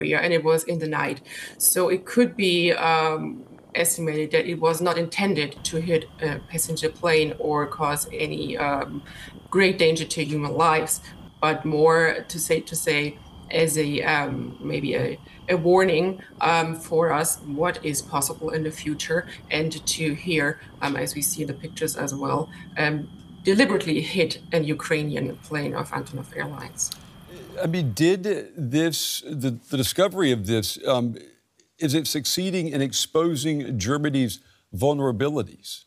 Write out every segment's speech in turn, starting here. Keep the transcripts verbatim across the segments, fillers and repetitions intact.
and it was in the night. So it could be um, estimated that it was not intended to hit a passenger plane or cause any um, great danger to human lives, but more to say to say as a um, maybe a, a warning um, for us what is possible in the future, and to hear, um, as we see the pictures as well, um, deliberately hit a Ukrainian plane of Antonov Airlines. I mean, did this, the, the discovery of this, um, is it succeeding in exposing Germany's vulnerabilities?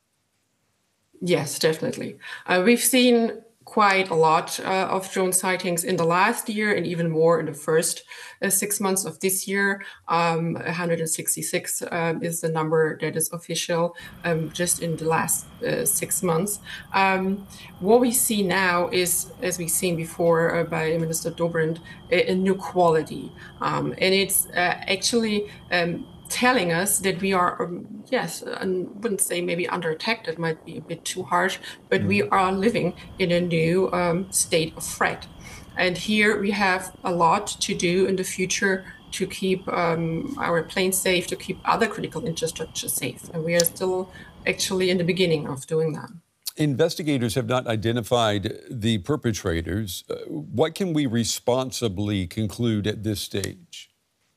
Yes, definitely. Uh, we've seen quite a lot uh, of drone sightings in the last year, and even more in the first uh, six months of this year. Um, one hundred sixty-six um, is the number that is official um, just in the last uh, six months. Um, what we see now is, as we've seen before uh, by Minister Dobrindt, a, a new quality. Um, and it's uh, actually um, telling us that we are, um, yes, I wouldn't say maybe under attack, that might be a bit too harsh, but mm. we are living in a new um, state of threat. And here we have a lot to do in the future to keep um, our planes safe, to keep other critical infrastructure safe. And we are still actually in the beginning of doing that. Investigators have not identified the perpetrators. Uh, what can we responsibly conclude at this stage?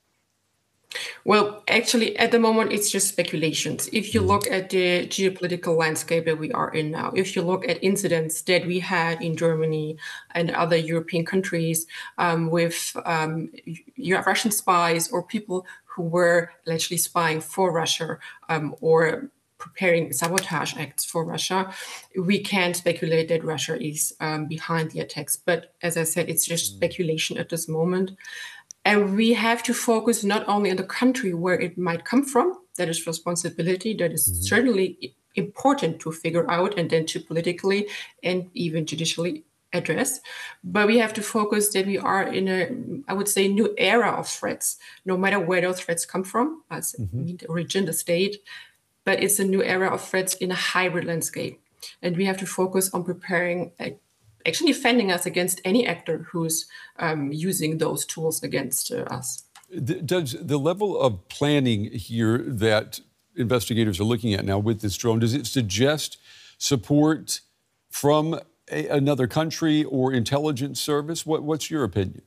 Well, actually, at the moment, it's just speculations. If you look at the geopolitical landscape that we are in now, if you look at incidents that we had in Germany and other European countries um, with um, Russian spies or people who were allegedly spying for Russia um, or preparing sabotage acts for Russia, we can speculate that Russia is um, behind the attacks. But as I said, it's just speculation at this moment. And we have to focus not only on the country where it might come from, that is responsibility, that is mm-hmm. certainly important to figure out and then to politically and even judicially address, but we have to focus that we are in a, I would say, new era of threats, no matter where those threats come from, as mm-hmm. the origin, the state, but it's a new era of threats in a hybrid landscape. And we have to focus on preparing a actually defending us against any actor who's um, using those tools against uh, us. Does the level of planning here that investigators are looking at now with this drone, does it suggest support from a, another country or intelligence service? What, what's your opinion?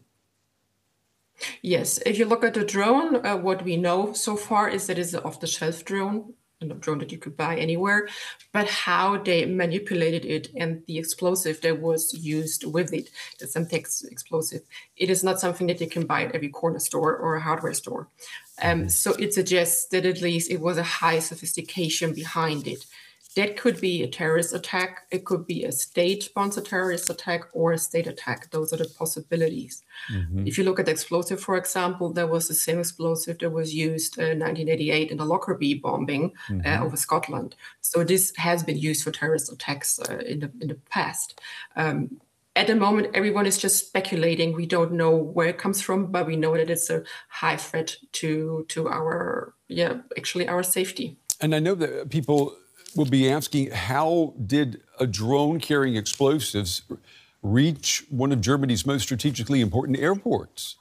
Yes, if you look at the drone, uh, what we know so far is that it's an off-the-shelf drone, a drone that you could buy anywhere, but how they manipulated it and the explosive that was used with it, the Semtex explosive, it is not something that you can buy at every corner store or a hardware store. Um, so it suggests that at least it was a high sophistication behind it. That could be a terrorist attack. It could be a state-sponsored terrorist attack or a state attack. Those are the possibilities. Mm-hmm. If you look at the explosive, for example, there was the same explosive that was used in nineteen eighty-eight in the Lockerbie bombing mm-hmm. uh, over Scotland. So this has been used for terrorist attacks uh, in the in the past. Um, At the moment, everyone is just speculating. We don't know where it comes from, but we know that it's a high threat to to our, yeah, actually our safety. And I know that people will be asking, how did a drone carrying explosives reach one of Germany's most strategically important airports?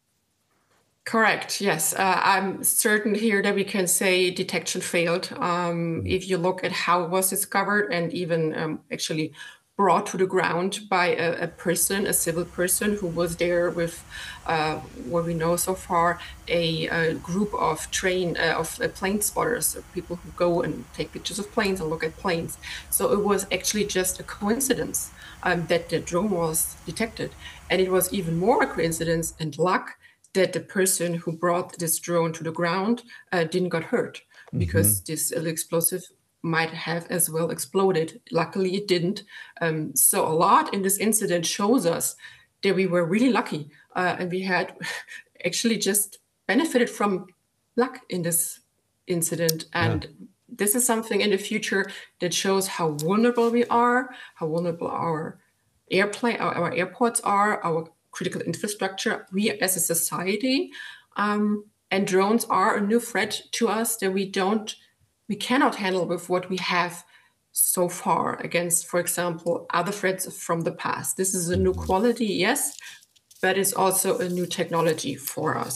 Correct, yes. Uh, I'm certain here that we can say detection failed. Um, if you look at how it was discovered and even um, actually brought to the ground by a, a person, a civil person who was there with uh, what we know so far, a, a group of train uh, of uh, plane spotters, uh, people who go and take pictures of planes and look at planes. So it was actually just a coincidence um, that the drone was detected, and it was even more a coincidence and luck that the person who brought this drone to the ground uh, didn't get hurt, mm-hmm. because this explosive might have as well exploded. Luckily, it didn't. Um, so a lot in this incident shows us that we were really lucky, uh, and we had actually just benefited from luck in this incident. And yeah. this is something in the future that shows how vulnerable we are, how vulnerable our airplane, our, our airports are, our critical infrastructure, we as a society. Um, and drones are a new threat to us that we don't we cannot handle with what we have so far against, for example, other threats from the past. This is a new quality, yes, but it's also a new technology for us.